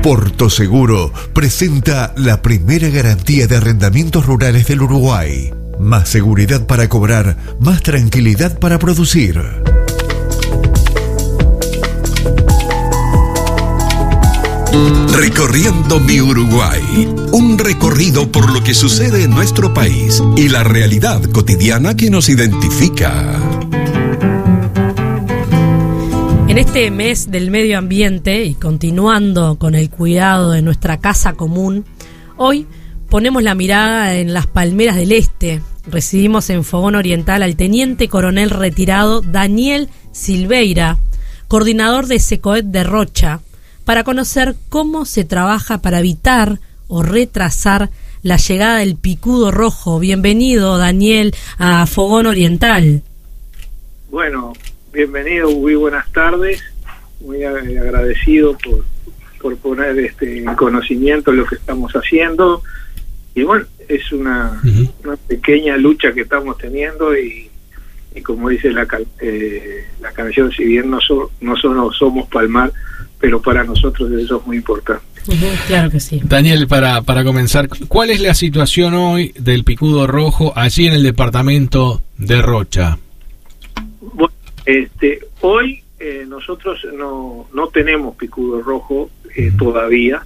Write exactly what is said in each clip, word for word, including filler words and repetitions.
Porto Seguro presenta la primera garantía de arrendamientos rurales del Uruguay. Más seguridad para cobrar, más tranquilidad para producir. Recorriendo mi Uruguay. Un recorrido por lo que sucede en nuestro país y la realidad cotidiana que nos identifica. En este mes del medio ambiente y continuando con el cuidado de nuestra casa común, hoy ponemos la mirada en las palmeras del este. Recibimos en Fogón Oriental al teniente coronel retirado Daniel Silveira, coordinador de SECOET de Rocha, para conocer cómo se trabaja para evitar o retrasar la llegada del picudo rojo. Bienvenido, Daniel, a Fogón Oriental. Bueno, bienvenido, muy buenas tardes. Muy agradecido por, por poner este en conocimiento lo que estamos haciendo. Y bueno, es una, uh-huh. una pequeña lucha que estamos teniendo y, y como dice la, eh, la canción, si bien no, so, no, so, no somos Palmar, pero para nosotros eso es muy importante. Uh-huh, claro que sí. Daniel, para, para comenzar, ¿cuál es la situación hoy del picudo rojo allí en el departamento de Rocha? Bueno, este, hoy eh, nosotros no, no tenemos picudo rojo eh, uh-huh. todavía,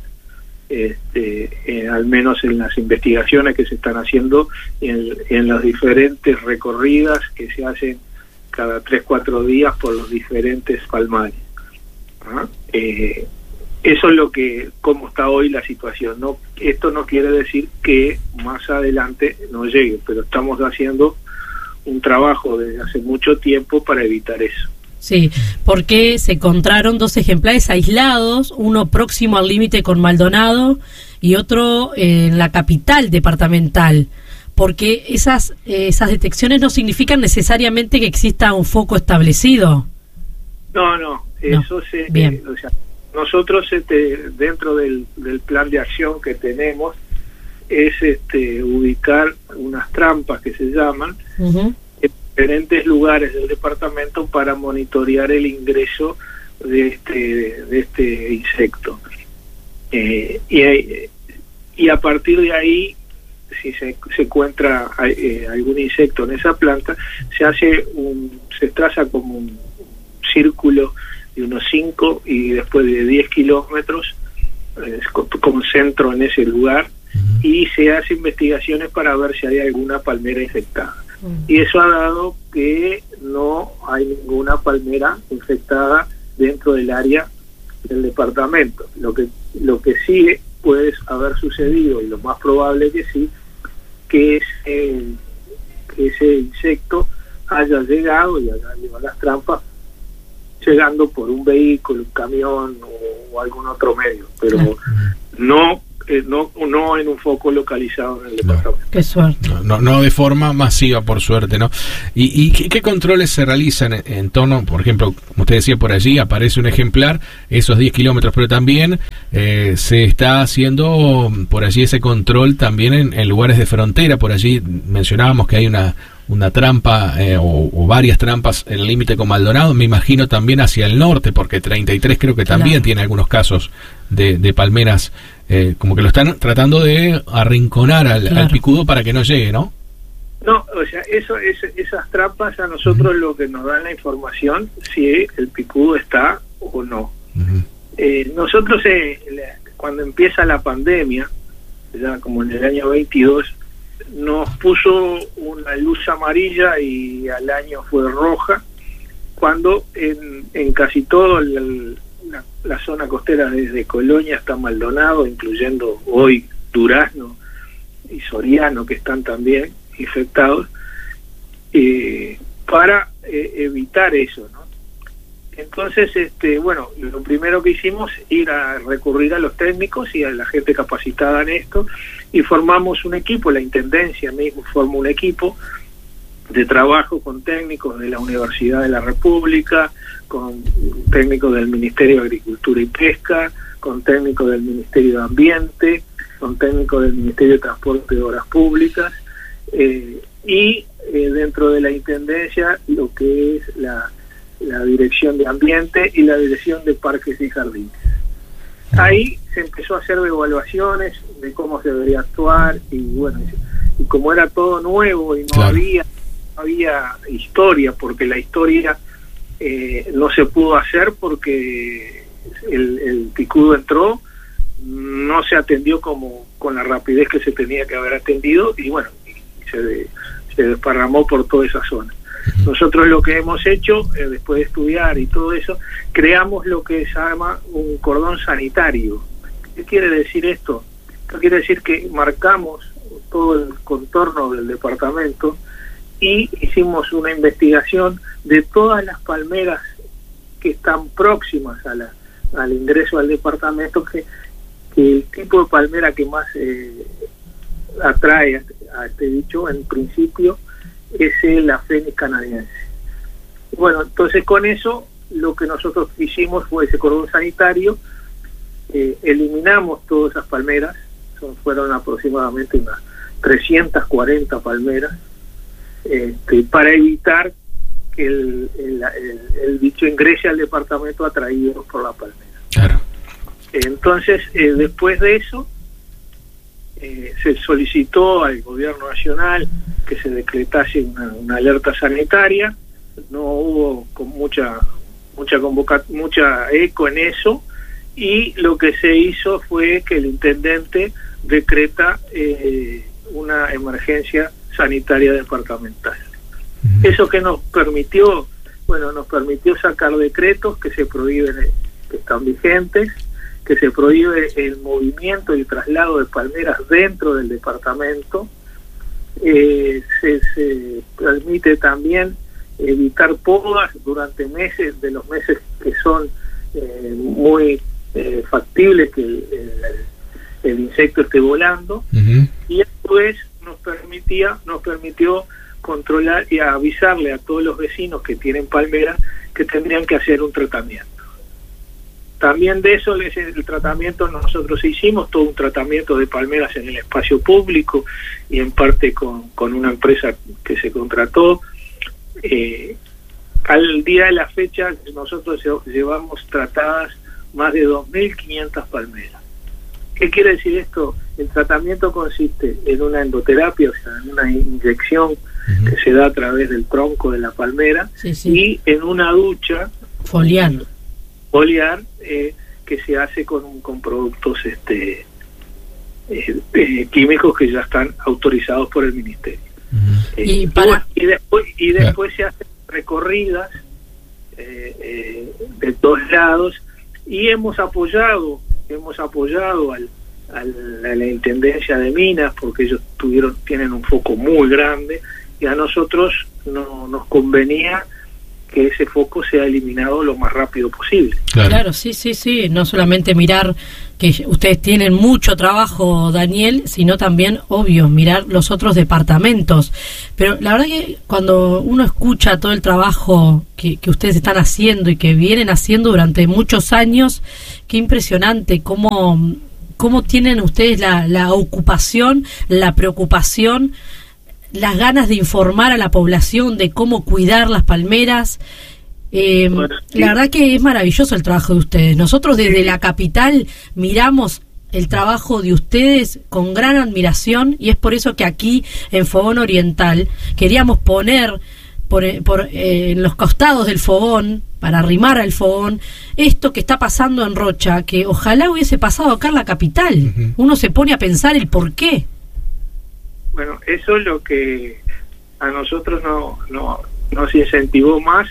este, eh, al menos en las investigaciones que se están haciendo en, en las diferentes recorridas que se hacen cada tres, cuatro días por los diferentes palmares. ¿Ah? Eh, eso es lo que, cómo está hoy la situación. No, esto no quiere decir que más adelante no llegue, pero estamos haciendo un trabajo desde hace mucho tiempo para evitar eso. Sí, porque se encontraron dos ejemplares aislados, uno próximo al límite con Maldonado y otro en la capital departamental, porque esas, eh, esas detecciones no significan necesariamente que exista un foco establecido. No, no, eso no. se... Eh, o sea, nosotros este, dentro del, del plan de acción que tenemos es este ubicar unas trampas que se llaman uh-huh. en diferentes lugares del departamento para monitorear el ingreso de este de este insecto. Eh, y, y a partir de ahí, si se, se encuentra eh, algún insecto en esa planta, se hace un se traza como un círculo de unos cinco y después de diez kilómetros eh, como centro en ese lugar uh-huh. y se hace investigaciones para ver si hay alguna palmera infectada uh-huh. y eso ha dado que no hay ninguna palmera infectada dentro del área del departamento. Lo que lo que sí puede haber sucedido, y lo más probable que sí, que ese, que ese insecto haya llegado y haya llevado las trampas llegando por un vehículo, un camión o, o algún otro medio, pero uh-huh. no eh, no no en un foco localizado en el departamento. No. Qué suerte. No, no, no de forma masiva, por suerte, ¿no? ¿Y, y qué, qué controles se realizan en, en torno, por ejemplo, como usted decía, por allí aparece un ejemplar, esos diez kilómetros, pero también eh, se está haciendo por allí ese control también en, en lugares de frontera? Por allí mencionábamos que hay una una trampa eh, o, o varias trampas en el límite con Maldonado, me imagino también hacia el norte, porque treinta y tres creo que también claro. tiene algunos casos de, de palmeras, eh, como que lo están tratando de arrinconar al, claro. al picudo para que no llegue, ¿no? No, o sea, eso es, esas trampas a nosotros uh-huh. lo que nos dan la información si el picudo está o no. Uh-huh. Eh, nosotros eh, cuando empieza la pandemia, ya como en el año veintidós, nos puso una luz amarilla y al año fue roja, cuando en, en casi todo el, la, la zona costera desde Colonia hasta Maldonado, incluyendo hoy Durazno y Soriano, que están también infectados, eh, para eh, evitar eso, ¿no? Entonces, este, bueno, lo primero que hicimos ir a recurrir a los técnicos y a la gente capacitada en esto, y formamos un equipo, la Intendencia mismo formó un equipo de trabajo con técnicos de la Universidad de la República, con técnicos del Ministerio de Agricultura y Pesca, con técnicos del Ministerio de Ambiente, con técnicos del Ministerio de Transporte y Obras Públicas, eh, y eh, dentro de la Intendencia lo que es la la Dirección de Ambiente y la Dirección de Parques y Jardines. Ahí se empezó a hacer evaluaciones de cómo se debería actuar y bueno, y como era todo nuevo y no claro. había no había historia, porque la historia eh, no se pudo hacer porque el, el picudo entró, no se atendió como con la rapidez que se tenía que haber atendido y bueno, y se, de, se desparramó por toda esa zona. Nosotros lo que hemos hecho, eh, después de estudiar y todo eso, creamos lo que se llama un cordón sanitario. ¿Qué quiere decir esto? Esto quiere decir que marcamos todo el contorno del departamento y hicimos una investigación de todas las palmeras que están próximas a la, al ingreso al departamento, que, que el tipo de palmera que más eh, atrae a, a este bicho, en principio, es la Fénix canadiense. Bueno, entonces con eso lo que nosotros hicimos fue ese cordón sanitario, eh, eliminamos todas esas palmeras, son, fueron aproximadamente unas trescientas cuarenta palmeras, este, para evitar que el, el, el, el bicho ingrese al departamento atraído por la palmera. Claro. Entonces, eh, después de eso, Eh, se solicitó al gobierno nacional que se decretase una, una alerta sanitaria. No hubo con mucha mucha convoca mucha eco en eso, y lo que se hizo fue que el intendente decreta eh, una emergencia sanitaria departamental. Uh-huh. Eso que nos permitió, bueno, nos permitió sacar decretos que se prohíben, que están vigentes, que se prohíbe el movimiento y el traslado de palmeras dentro del departamento. Eh, se, se permite también evitar podas durante meses, de los meses que son eh, muy eh, factibles que el, el, el insecto esté volando. Uh-huh. Y después nos permitía, nos permitió controlar y avisarle a todos los vecinos que tienen palmeras que tendrían que hacer un tratamiento. También de eso, el tratamiento, nosotros hicimos todo un tratamiento de palmeras en el espacio público y en parte con, con una empresa que se contrató. Eh, al día de la fecha nosotros llevamos tratadas más de dos mil quinientas palmeras. ¿Qué quiere decir esto? El tratamiento consiste en una endoterapia, o sea, en una inyección uh-huh. que se da a través del tronco de la palmera, sí, sí. y en una ducha foliar. foliar eh, que se hace con, con productos este eh, eh, químicos que ya están autorizados por el ministerio. Uh-huh. eh, y, para... y después y después yeah. se hacen recorridas eh, eh, de todos lados, y hemos apoyado hemos apoyado al, al, a la Intendencia de Minas, porque ellos tuvieron tienen un foco muy grande, y a nosotros no nos convenía que ese foco sea eliminado lo más rápido posible. Claro. claro, sí, sí, sí, no solamente mirar que ustedes tienen mucho trabajo, Daniel, sino también, obvio, mirar los otros departamentos. Pero la verdad que cuando uno escucha todo el trabajo que, que ustedes están haciendo y que vienen haciendo durante muchos años, qué impresionante cómo, cómo tienen ustedes la, la ocupación, la preocupación, las ganas de informar a la población de cómo cuidar las palmeras. Eh, bueno, sí. La verdad que es maravilloso el trabajo de ustedes. Nosotros desde sí. la capital miramos el trabajo de ustedes con gran admiración, y es por eso que aquí en Fogón Oriental queríamos poner por, por eh, en los costados del fogón, para arrimar al fogón, esto que está pasando en Rocha, que ojalá hubiese pasado acá en la capital. Uh-huh. Uno se pone a pensar el por qué. Bueno, eso es lo que a nosotros no, no nos incentivó más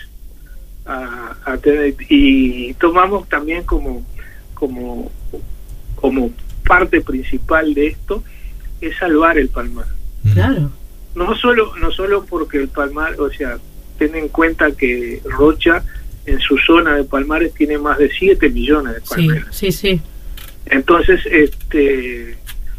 a, a tener, y tomamos también como como como parte principal de esto es salvar el palmar. Claro. No solo no solo porque el palmar, o sea, ten en cuenta que Rocha en su zona de palmares tiene más de siete millones de palmeras. Sí, sí, sí. Entonces, este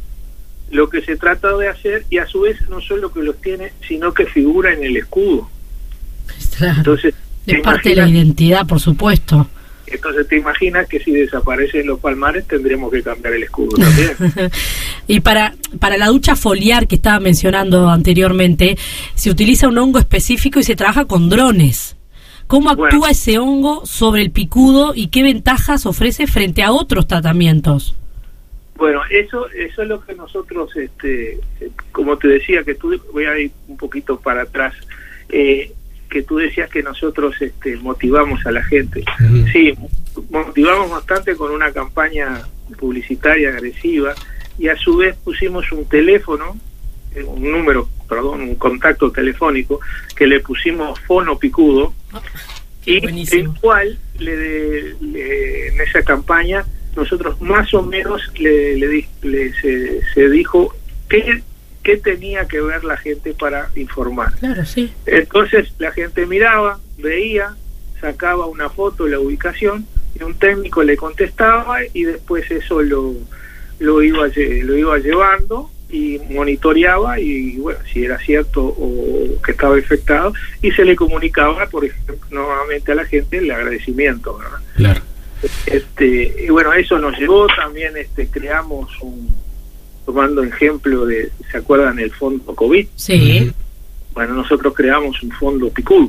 lo que se trata de hacer, y a su vez no solo que los tiene, sino que figura en el escudo. Claro. Entonces, es parte de la identidad, por supuesto. Entonces te imaginas que si desaparecen los palmares tendremos que cambiar el escudo también. Y para para la ducha foliar que estaba mencionando anteriormente, se utiliza un hongo específico y se trabaja con drones. ¿Cómo actúa Bueno. ese hongo sobre el picudo y qué ventajas ofrece frente a otros tratamientos? Bueno, eso eso es lo que nosotros, este, como te decía, que tú, voy a ir un poquito para atrás, eh, que tú decías que nosotros este, motivamos a la gente. Uh-huh. Sí, motivamos bastante con una campaña publicitaria agresiva y a su vez pusimos un teléfono, un número, perdón, un contacto telefónico que le pusimos Fono Picudo, oh, y el cual le, le, en esa campaña nosotros más o menos le, le, le se, se dijo qué, qué tenía que ver la gente para informar. Claro, sí. Entonces la gente miraba, veía, sacaba una foto de la ubicación y un técnico le contestaba y después eso lo lo iba lo iba llevando y monitoreaba y bueno, si era cierto o que estaba infectado, y se le comunicaba, por ejemplo, nuevamente a la gente el agradecimiento, ¿verdad? Claro. Este, y bueno, eso nos llevó también, este, creamos un, tomando ejemplo de, ¿se acuerdan el fondo COVID? Sí. Bueno, nosotros creamos un fondo picudo.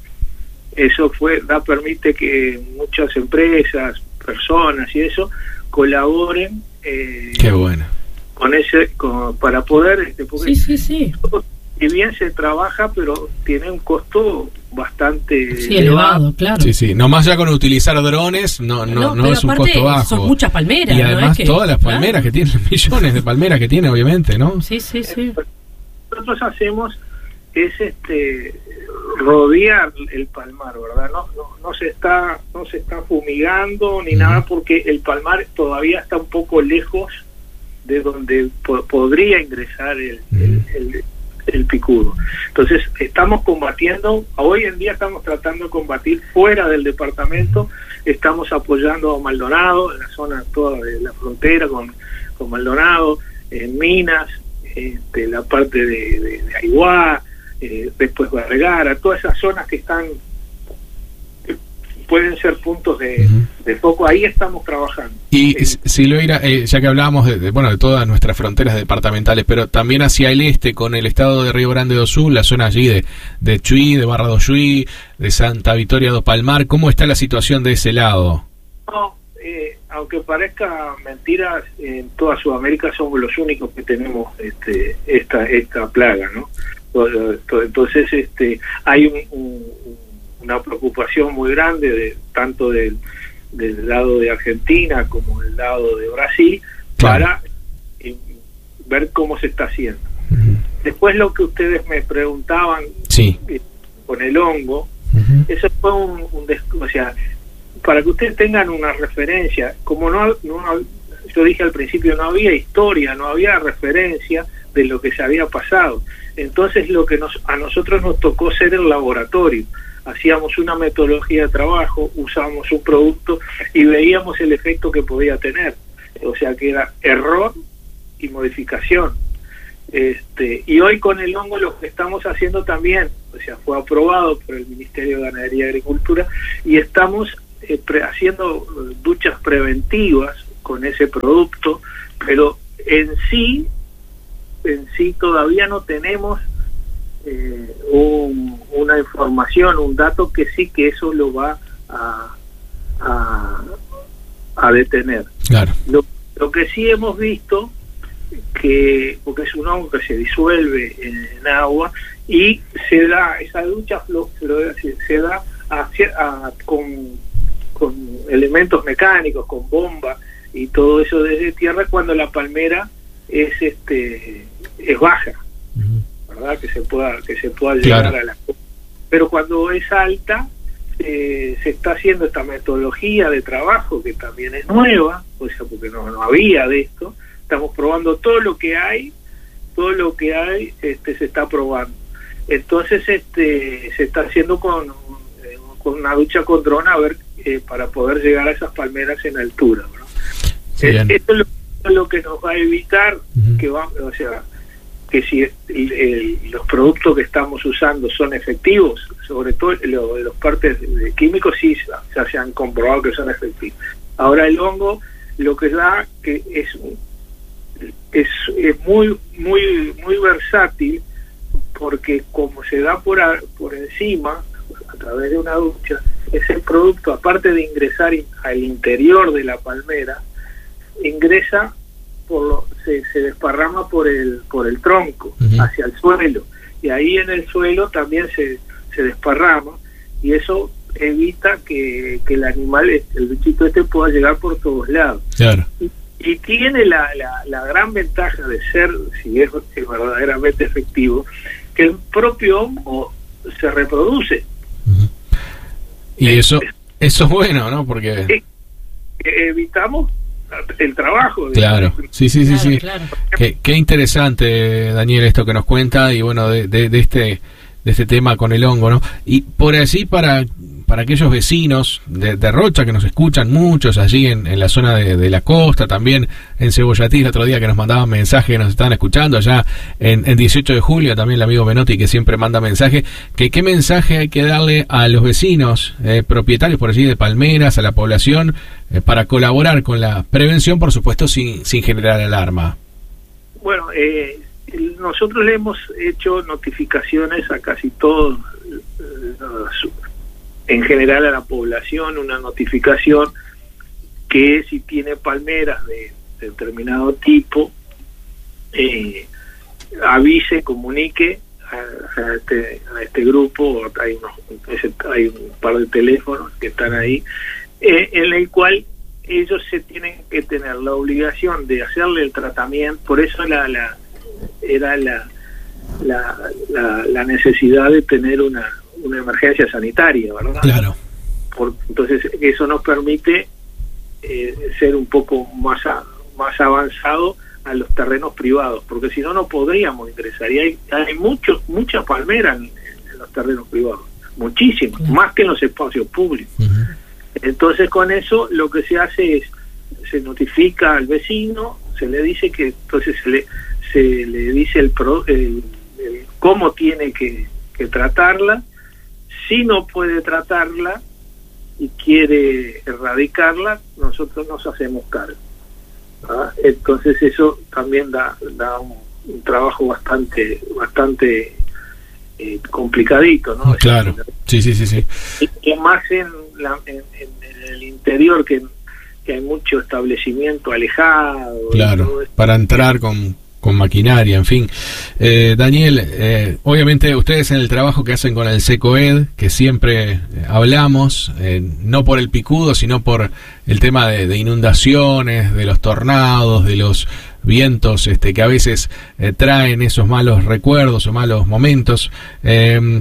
Eso fue, da, permite que muchas empresas, personas y eso colaboren. Eh, Qué bueno. Con ese, con, para poder, este, porque sí, sí, sí. Si bien se trabaja, pero tiene un costo bastante sí, elevado, claro. Sí, sí. Nomás ya con utilizar drones no no no, no es un costo bajo. Son muchas palmeras. Y además ¿no? Es que, todas las palmeras, claro, que tienen, millones de palmeras que tiene, obviamente, ¿no? Sí, sí, sí. Nosotros hacemos es este rodear el palmar, ¿verdad? No, no, no se está no se está fumigando ni uh-huh. nada, porque el palmar todavía está un poco lejos de donde po- podría ingresar el, uh-huh. el, el el picudo. Entonces estamos combatiendo, hoy en día estamos tratando de combatir fuera del departamento, estamos apoyando a Maldonado, en la zona toda de la frontera con, con Maldonado, en Minas, este, la parte de, de, de Aiguá, eh, después Vergara, todas esas zonas que están, que pueden ser puntos de, uh-huh. de foco, ahí estamos trabajando. Y eh, Silveira, eh, ya que hablábamos de, de, bueno, de todas nuestras fronteras departamentales, pero también hacia el este con el estado de Río Grande do Sul, la zona allí de, de Chuy, de Barra do Chuy, de Santa Victoria do Palmar, ¿cómo está la situación de ese lado? No, eh, aunque parezca mentira, en toda Sudamérica somos los únicos que tenemos este, esta esta plaga, ¿no? Entonces este hay un, un, una preocupación muy grande de tanto del del lado de Argentina como del lado de Brasil, claro, para eh, ver cómo se está haciendo. Uh-huh. Después lo que ustedes me preguntaban, sí, eh, con el hongo, uh-huh. eso fue un, un des- o sea, para que ustedes tengan una referencia, como no, no yo dije al principio, no había historia, no había referencia de lo que se había pasado. Entonces lo que nos a nosotros nos tocó ser el laboratorio. Hacíamos una metodología de trabajo, usábamos un producto y veíamos el efecto que podía tener. O sea que era error y modificación. Este, y hoy con el hongo lo que estamos haciendo también, o sea, fue aprobado por el Ministerio de Ganadería y Agricultura y estamos eh, pre- haciendo duchas preventivas con ese producto, pero en sí, en sí todavía no tenemos Eh, un, una información, un dato que sí que eso lo va a a, a detener. Claro. Lo, lo que sí hemos visto que, porque es un hongo que se disuelve en, en agua y se da, esa ducha flo, se, se da a, a, con, con elementos mecánicos, con bomba y todo eso desde tierra cuando la palmera es este es baja. Uh-huh. ¿Verdad? Que se pueda que se pueda llegar, claro, a la, pero cuando es alta eh, se está haciendo esta metodología de trabajo que también es nueva, o sea, porque no, no había de esto, estamos probando todo lo que hay, todo lo que hay este se está probando. Entonces este se está haciendo con, eh, con una ducha con dron a ver eh, para poder llegar a esas palmeras en altura, ¿no? Sí, eh, esto es lo, es lo que nos va a evitar, uh-huh, que va, o sea, que si el, el, los productos que estamos usando son efectivos, sobre todo lo, los partes de químicos, sí ya se han comprobado que son efectivos. Ahora el hongo lo que da que es es, es muy muy muy versátil, porque como se da por a, por encima, través de una ducha, ese producto, aparte de ingresar al interior de la palmera, ingresa por lo, se, se desparrama por el por el tronco, uh-huh, hacia el suelo, y ahí en el suelo también se, se desparrama, y eso evita que, que el animal, el bichito este, pueda llegar por todos lados. Claro. Y, y tiene la, la, la gran ventaja de ser, si es, es verdaderamente efectivo, que el propio hongo se reproduce. Uh-huh. Y eh, eso eso es bueno, ¿no? Porque eh, evitamos el trabajo. Claro, de, sí, sí, claro, sí, claro. Qué, qué interesante, Daniel, esto que nos cuenta, y bueno, de, de, de este de este tema con el hongo, ¿no? Y por así, para para aquellos vecinos de, de Rocha que nos escuchan, muchos allí en, en la zona de, de la costa, también en Cebollatí, el otro día que nos mandaban mensajes, que nos estaban escuchando allá en, en dieciocho de julio, también el amigo Menotti, que siempre manda mensajes, que qué mensaje hay que darle a los vecinos, eh, propietarios por allí de palmeras, a la población, eh, para colaborar con la prevención, por supuesto, sin, sin generar alarma. Bueno, eh, nosotros le hemos hecho notificaciones a casi todos, eh, en general a la población, una notificación que si tiene palmeras de, de determinado tipo, eh, avise, comunique a, a, este, a este grupo. Hay, unos, hay un par de teléfonos que están ahí, eh, en el cual ellos se tienen que tener la obligación de hacerle el tratamiento. Por eso la, la era la, la, la, la necesidad de tener una una emergencia sanitaria, ¿verdad? Claro. Por, entonces eso nos permite eh, ser un poco más a, más avanzado a los terrenos privados, porque si no, no podríamos ingresar. Y hay, hay muchos mucha palmera en, en los terrenos privados, muchísimas, uh-huh, más que en los espacios públicos. Uh-huh. Entonces con eso lo que se hace es, se notifica al vecino, se le dice que, entonces se le, se le dice el, pro, el, el cómo tiene que, que tratarla. Si no puede tratarla y quiere erradicarla, nosotros nos hacemos cargo. ¿Ah? Entonces eso también da, da un, un trabajo bastante bastante eh, complicadito, ¿no? Claro, sí, sí, sí, sí. Y, y más en, la, en, en el interior, que, que hay mucho establecimiento alejado. Claro, para entrar con... con maquinaria, en fin. Eh, Daniel, eh, obviamente ustedes en el trabajo que hacen con el SECOED, que siempre eh, hablamos, eh, no por el picudo, sino por el tema de, de inundaciones, de los tornados, de los vientos este, que a veces eh, traen esos malos recuerdos o malos momentos, eh,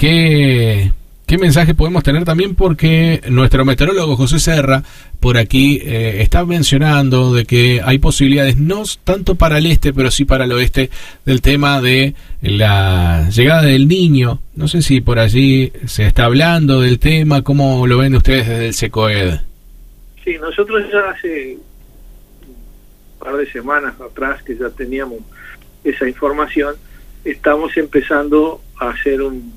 ¿qué, ¿qué mensaje podemos tener también? Porque nuestro meteorólogo José Serra por aquí eh, está mencionando de que hay posibilidades, no tanto para el este, pero sí para el oeste, del tema de la llegada del Niño. No sé si por allí se está hablando del tema. ¿Cómo lo ven ustedes desde el SECOED? Sí, nosotros ya hace un par de semanas atrás que ya teníamos esa información, estamos empezando a hacer un,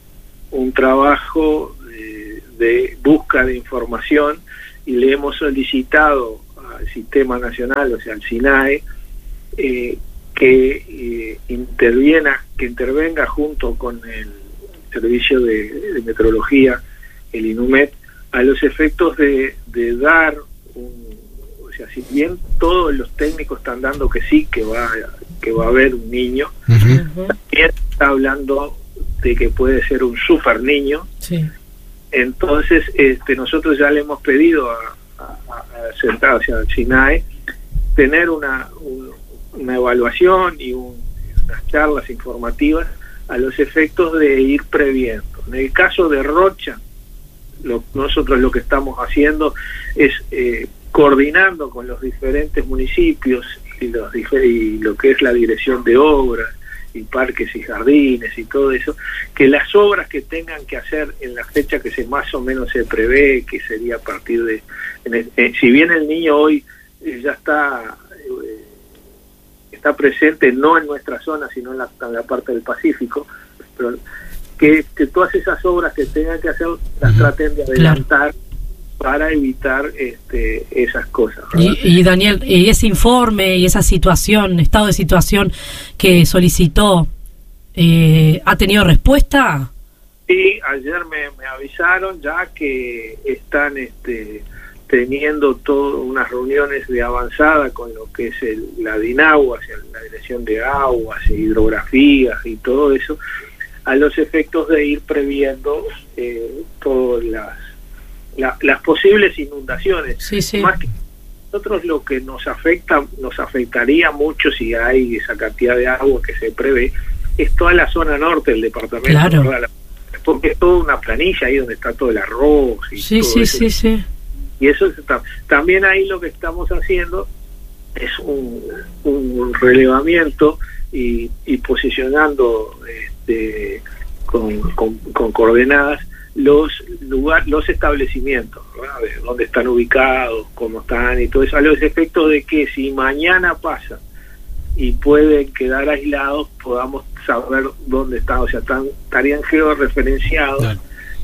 un trabajo de, de búsqueda de información, y le hemos solicitado al Sistema Nacional, o sea, al SINAE, eh, que eh, interviena, que intervenga junto con el Servicio de, de Meteorología, el INUMET, a los efectos de, de dar un, o sea, si bien todos los técnicos están dando que sí, que va, que va a haber un niño, uh-huh, también está hablando de que puede ser un super niño. Sí. Entonces, este, nosotros ya le hemos pedido a, a, a, a, al SINAE tener una, un, una evaluación y un, unas charlas informativas a los efectos de ir previendo. En el caso de Rocha, lo, nosotros lo que estamos haciendo es eh, coordinando con los diferentes municipios y, los, y lo que es la dirección de obras y parques y jardines y todo eso, que las obras que tengan que hacer en la fecha que se más o menos se prevé, que sería a partir de, en el, eh, si bien el niño hoy eh, ya está eh, está presente no en nuestra zona, sino en la, en la parte del Pacífico, pero que, que todas esas obras que tengan que hacer las traten de adelantar, claro, para evitar este, esas cosas. Y, y Daniel, y ese informe y esa situación, estado de situación que solicitó, eh, ¿ha tenido respuesta? Sí, ayer me, me avisaron ya que están este, teniendo todo, unas reuniones de avanzada con lo que es el, la DINAGUA, o sea, la Dirección de Aguas e Hidrografías y todo eso, a los efectos de ir previendo eh, todas las, la, las posibles inundaciones. Sí, sí. Más que nosotros, lo que nos afecta, nos afectaría mucho si hay esa cantidad de agua que se prevé, es toda la zona norte del departamento. Claro. ¿Verdad? Porque es toda una planilla ahí donde está todo el arroz y sí, todo sí, eso. sí, sí. Y eso está, también ahí lo que estamos haciendo es un, un relevamiento y, y posicionando este, con, con, con coordenadas los lugar, los establecimientos, ¿verdad? De dónde están ubicados, cómo están y todo eso, a los efectos de que si mañana pasa y pueden quedar aislados, podamos saber dónde están, o sea, están, estarían georreferenciados. Claro.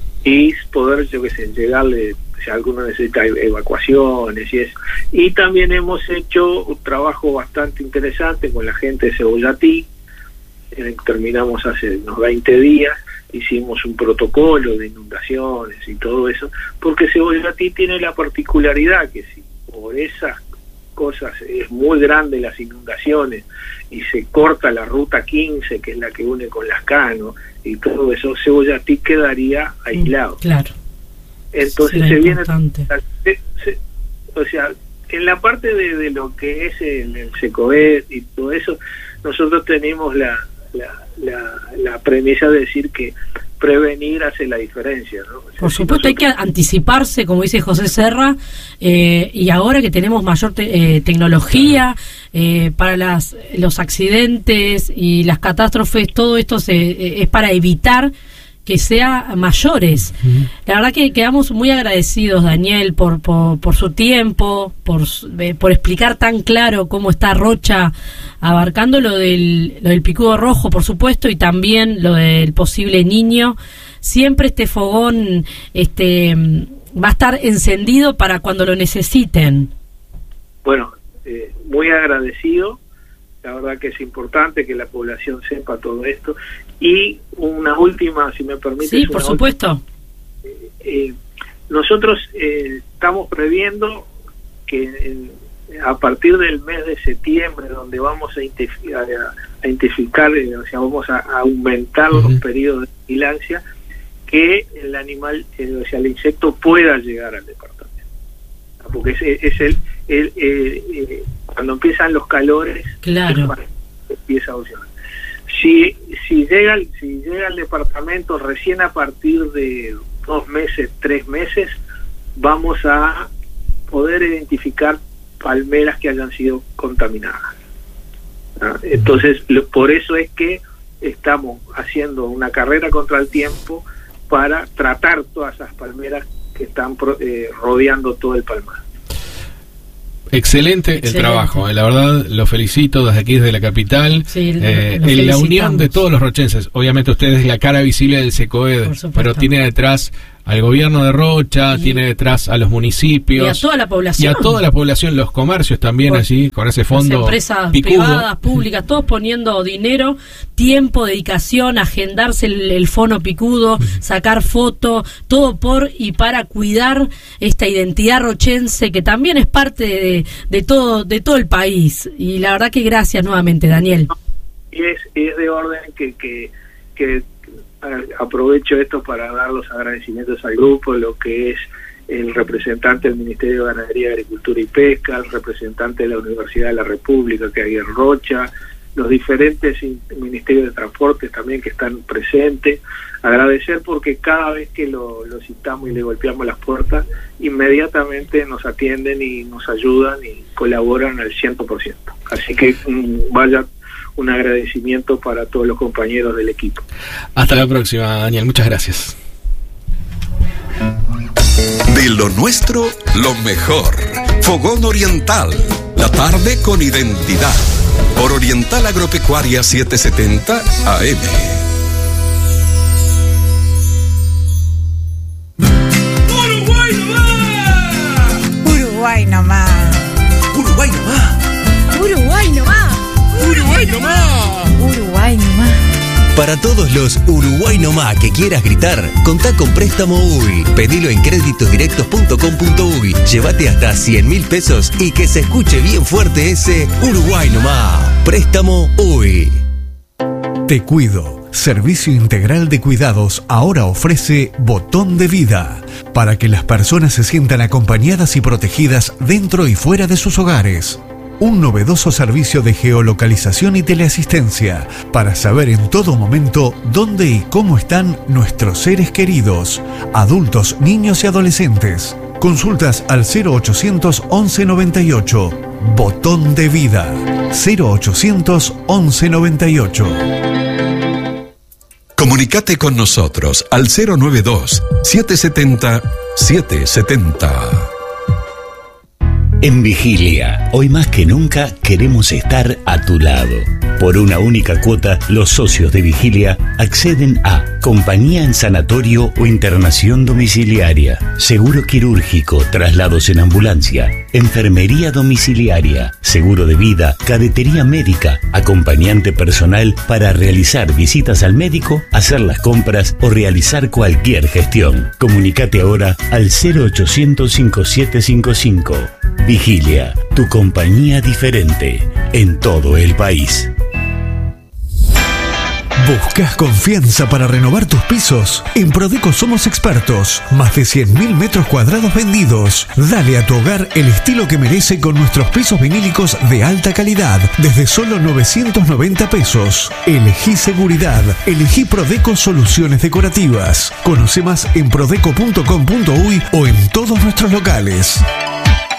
Y poder, yo qué sé, llegarle, si alguno necesita evacuaciones y eso. Y también hemos hecho un trabajo bastante interesante con la gente de Cebollatí. Eh, terminamos hace unos veinte días, hicimos un protocolo de inundaciones y todo eso, porque Cebollatí tiene la particularidad que si por esas cosas es muy grande las inundaciones y se corta la ruta quince, que es la que une con Lascano y todo eso, Cebollatí quedaría aislado. Claro. Entonces se viene se, se, o sea, en la parte de, de lo que es el, el SECOED y todo eso, nosotros tenemos la, la, la, la premisa de decir que prevenir hace la diferencia, ¿no? O sea, por si supuesto, nosotros... hay que anticiparse, como dice José Serra, eh, y ahora que tenemos mayor te, eh, tecnología eh, para las los accidentes y las catástrofes, todo esto se, eh, es para evitar que sea mayores. Uh-huh. La verdad que quedamos muy agradecidos, Daniel, por por, por su tiempo, por eh, por explicar tan claro cómo está Rocha, abarcando lo del lo del picudo rojo, por supuesto, y también lo del posible niño. Siempre este fogón este va a estar encendido para cuando lo necesiten. Bueno, eh, muy agradecido. La verdad que es importante que la población sepa todo esto. Y una última, si me permite. Sí, por supuesto. Eh, eh, nosotros eh, estamos previendo que en, a partir del mes de septiembre, donde vamos a identificar, a identificar eh, o sea, vamos a, a aumentar uh-huh. los periodos de vigilancia, que el animal, eh, o sea, el insecto pueda llegar al departamento. Porque es, es el, el, el, el cuando empiezan los calores, claro, empieza a funcionar. Si si llega si llega al departamento recién a partir de dos meses, tres meses, vamos a poder identificar palmeras que hayan sido contaminadas. ¿Ah? Entonces, lo, por eso es que estamos haciendo una carrera contra el tiempo para tratar todas esas palmeras que están eh, rodeando todo el palmar. Excelente el Excelente. trabajo, eh, la verdad lo felicito desde aquí, desde la capital, sí, lo, eh, lo en la unión de todos los rochenses. Obviamente ustedes es la cara visible del SECOED, pero tiene detrás al gobierno de Rocha, y, tiene detrás a los municipios. Y a toda la población. Y a toda la población, los comercios también Por, allí, con ese fondo. Las empresas picudo. privadas, públicas, todos poniendo dinero, tiempo, dedicación, agendarse el, el fono picudo, sacar foto, todo por y para cuidar esta identidad rochense que también es parte de, de todo de todo el país. Y la verdad que gracias nuevamente, Daniel. Y es, es de orden que... que, que aprovecho esto para dar los agradecimientos al grupo, lo que es el representante del Ministerio de Ganadería, Agricultura y Pesca, el representante de la Universidad de la República, que hay en Rocha, los diferentes ministerios de transportes también que están presentes. Agradecer porque cada vez que lo, lo citamos y le golpeamos las puertas, inmediatamente nos atienden y nos ayudan y colaboran al cien por ciento. Así que um, vaya un agradecimiento para todos los compañeros del equipo. Hasta la próxima, Daniel. Muchas gracias. De lo nuestro, lo mejor. Fogón Oriental. La tarde con identidad. Por Oriental Agropecuaria setecientos setenta A M. Uruguay nomás. Uruguay nomás. Uruguay nomás. Uruguay nomás. Uruguay nomás. Uruguay nomás. Para Para todos los Uruguay no más que quieras gritar, contá con Préstamo U Y. Pedilo en créditosdirectos punto com punto uy. Llévate hasta cien mil pesos y que se escuche bien fuerte ese Uruguay no más. Préstamo U Y. Te Cuido, servicio integral de cuidados, ahora ofrece Botón de Vida, para que las personas se sientan acompañadas y protegidas dentro y fuera de sus hogares. Un novedoso servicio de geolocalización y teleasistencia para saber en todo momento dónde y cómo están nuestros seres queridos, adultos, niños y adolescentes. Consultas al cero ochocientos once noventa y ocho. Botón de Vida. cero ochocientos once noventa y ocho. Comunicate con nosotros al cero noventa y dos, setecientos setenta, setecientos setenta. En Vigilia, hoy más que nunca queremos estar a tu lado. Por una única cuota, los socios de Vigilia acceden a compañía en sanatorio o internación domiciliaria, seguro quirúrgico, traslados en ambulancia, enfermería domiciliaria, seguro de vida, cadetería médica, acompañante personal para realizar visitas al médico, hacer las compras o realizar cualquier gestión. Comunicate ahora al cero ochocientos cincuenta y siete cincuenta y cinco. Vigilia, tu compañía diferente en todo el país. ¿Buscas confianza para renovar tus pisos? En Prodeco somos expertos. Más de cien mil metros cuadrados vendidos. Dale a tu hogar el estilo que merece con nuestros pisos vinílicos de alta calidad. Desde solo novecientos noventa pesos. Elegí seguridad. Elegí Prodeco Soluciones Decorativas. Conoce más en prodeco punto com punto uy o en todos nuestros locales.